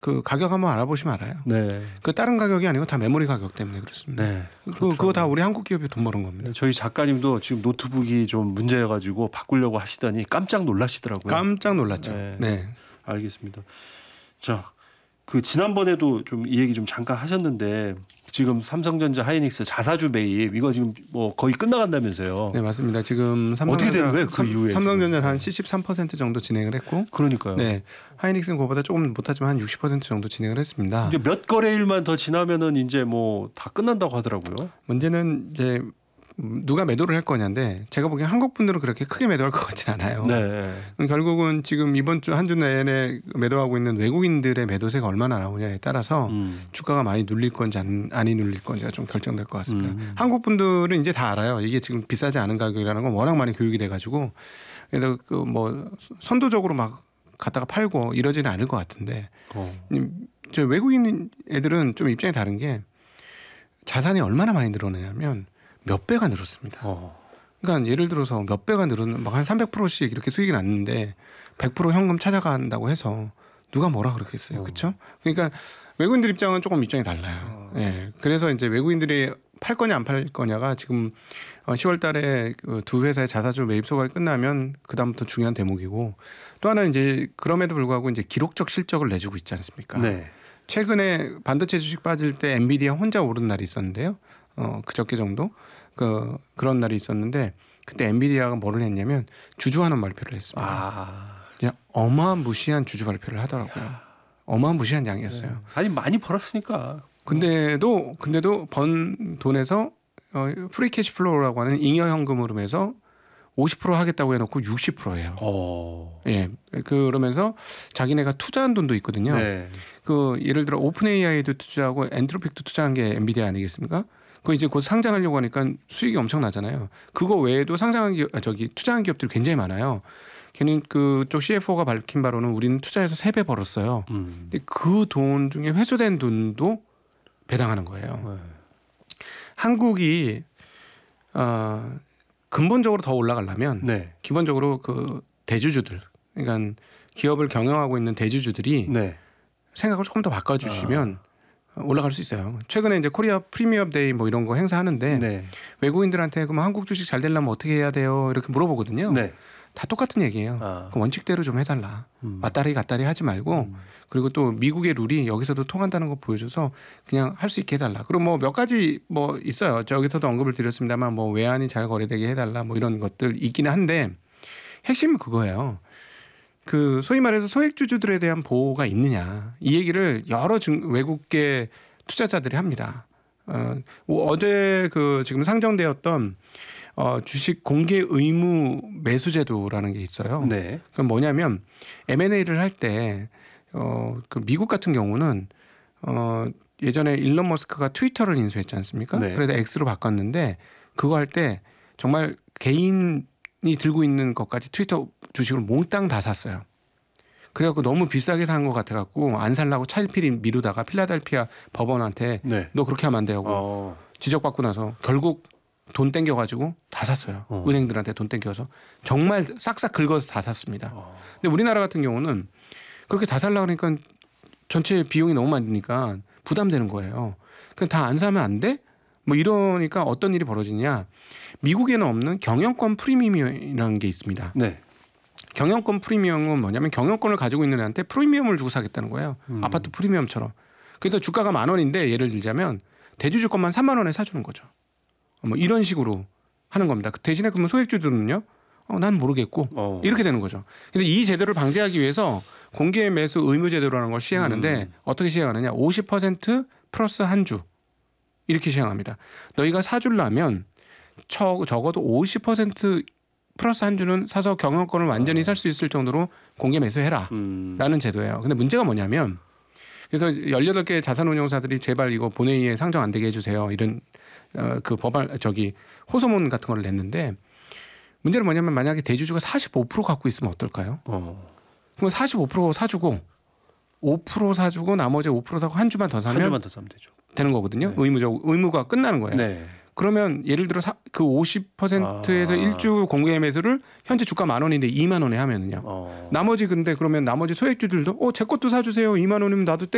그 가격 한번 알아보시면 알아요. 네. 그 다른 가격이 아니고 다 메모리 가격 때문에 그렇습니다. 네. 그거 다 우리 한국 기업이 돈 버는 겁니다. 네, 저희 작가님도 지금 노트북이 좀 문제여가지고 바꾸려고 하시더니 깜짝 놀라시더라고요. 깜짝 놀랐죠. 네. 네. 알겠습니다. 자, 그 지난번에도 좀 이 얘기 좀 잠깐 하셨는데 지금 삼성전자 하이닉스 자사주 매입 이거 지금 뭐 거의 끝나간다면서요. 네, 맞습니다. 지금 어떻게 되는 거예요? 그 이후에 삼성전자는 한 73% 정도 진행을 했고, 그러니까요. 네, 하이닉스는 그거보다 조금 못하지만 한 60% 정도 진행을 했습니다. 이제 몇 거래일만 더 지나면은 이제 뭐 다 끝난다고 하더라고요. 문제는 이제 누가 매도를 할 거냐인데 제가 보기엔 한국 분들은 그렇게 크게 매도할 것 같진 않아요. 네. 결국은 지금 이번 주 한 주 내내 매도하고 있는 외국인들의 매도세가 얼마나 나오냐에 따라서 주가가 많이 눌릴 건지 아니 눌릴 건지가 좀 결정될 것 같습니다. 한국 분들은 이제 다 알아요. 이게 지금 비싸지 않은 가격이라는 건 워낙 많이 교육이 돼가지고 그래서 그 뭐 선도적으로 막 갖다가 팔고 이러지는 않을 것 같은데 저 외국인 애들은 좀 입장이 다른 게 자산이 얼마나 많이 늘어나냐면 몇 배가 늘었습니다. 그러니까 예를 들어서 몇 배가 늘었는 막 한 300%씩 이렇게 수익이 났는데 100% 현금 찾아간다고 해서 누가 뭐라 그러겠어요. 그렇죠? 그러니까 외국인들 입장은 조금 입장이 달라요. 예. 그래서 이제 외국인들이 팔 거냐 안 팔 거냐가 지금 10월 달에 그 두 회사의 자사주 매입 소각이 끝나면 그다음부터 중요한 대목이고 또 하나는 이제 그럼에도 불구하고 이제 기록적 실적을 내주고 있지 않습니까? 네. 최근에 반도체 주식 빠질 때 엔비디아 혼자 오른 날이 있었는데요. 그저께 정도 그런 날이 있었는데 그때 엔비디아가 뭐를 했냐면 주주환원 발표를 했습니다. 그냥 어마무시한 주주 발표를 하더라고요. 어마무시한 양이었어요. 네. 아니 많이 벌었으니까. 근데도 번 돈에서 프리 캐시 플로우라고 하는 잉여 현금으로 해서 50% 하겠다고 해놓고 60%예요. 예, 그러면서 자기네가 투자한 돈도 있거든요. 네. 그 예를 들어 오픈 AI도 투자하고 엔트로픽도 투자한 게 엔비디아 아니겠습니까? 그 이제 곧 상장하려고 하니까 수익이 엄청 나잖아요. 그거 외에도 상장한 기업, 투자한 기업들이 굉장히 많아요. 걔는 그쪽 CFO가 밝힌 바로는 우리는 투자해서 3배 벌었어요. 근데 그 돈 중에 회수된 돈도 배당하는 거예요. 한국이 근본적으로 더 올라가려면 네. 기본적으로 그 대주주들, 그러니까 기업을 경영하고 있는 대주주들이 네. 생각을 조금 더 바꿔주시면 올라갈 수 있어요. 최근에 이제 코리아 프리미엄 데이 뭐 이런 거 행사하는데 네. 외국인들한테 그럼 한국 주식 잘 되려면 어떻게 해야 돼요? 이렇게 물어보거든요. 네. 다 똑같은 얘기예요. 그 원칙대로 좀 해달라. 왔다리 갔다리 하지 말고 그리고 또 미국의 룰이 여기서도 통한다는 거 보여줘서 그냥 할 수 있게 해달라. 그리고 뭐 몇 가지 뭐 있어요. 저기서도 언급을 드렸습니다만 뭐 외환이 잘 거래되게 해달라 뭐 이런 것들 있기는 한데 핵심은 그거예요. 그 소위 말해서 소액주주들에 대한 보호가 있느냐 이 얘기를 여러 외국계 투자자들이 합니다. 어제 그 지금 상정되었던 주식 공개 의무 매수 제도라는 게 있어요. 네. 그건 뭐냐면 M&A를 할 때 그 미국 같은 경우는 예전에 일론 머스크가 트위터를 인수했지 않습니까? 네. 그래서 X로 바꿨는데 그거 할 때 정말 개인이 들고 있는 것까지 트위터 주식을 몽땅 다 샀어요. 그래갖고 너무 비싸게 산 것 같아갖고 안 살라고 차일피일 미루다가 필라델피아 법원한테 네. 너 그렇게 하면 안 되고 지적받고 나서 결국 돈 땡겨가지고 다 샀어요. 은행들한테 돈 땡겨서 정말 싹싹 긁어서 다 샀습니다. 근데 우리나라 같은 경우는 그렇게 다 살라 그러니까 전체 비용이 너무 많이 드니까 부담되는 거예요. 그냥 다 안 사면 안 돼? 뭐 이러니까 어떤 일이 벌어지냐. 미국에는 없는 경영권 프리미엄이라는 게 있습니다. 네. 경영권 프리미엄은 뭐냐면 경영권을 가지고 있는 애한테 프리미엄을 주고 사겠다는 거예요. 아파트 프리미엄처럼. 그래서 주가가 10,000원인데 예를 들자면 대주주 것만 3만 원에 사주는 거죠. 뭐 이런 식으로 하는 겁니다. 그 대신에 그러면 소액주들은요. 난 모르겠고 이렇게 되는 거죠. 그래서 이 제도를 방지하기 위해서 공개 매수 의무 제도라는 걸 시행하는데 어떻게 시행하느냐. 50% 플러스 한 주 이렇게 시행합니다. 너희가 사주려면 적어도 50% 플러스 한 주는 사서 경영권을 완전히 살 수 있을 정도로 공개 매수해라 라는 제도예요. 근데 문제가 뭐냐면 그래서 18개 자산운용사들이 제발 이거 본회의에 상정 안 되게 해주세요. 이런 그 법안 호소문 같은 걸 냈는데 문제는 뭐냐면 만약에 대주주가 45% 갖고 있으면 어떨까요? 그럼 45% 사주고 5% 사주고 나머지 5% 사고 한 주만 더 사면 되죠. 되는 거거든요. 네. 의무가 끝나는 거예요. 네. 그러면 예를 들어 그 50%에서 1주 공개 매수를 현재 주가 10,000원인데 2만 원에 하면은요. 나머지 근데 그러면 나머지 소액주들도 제 것도 사주세요. 2만 원이면 나도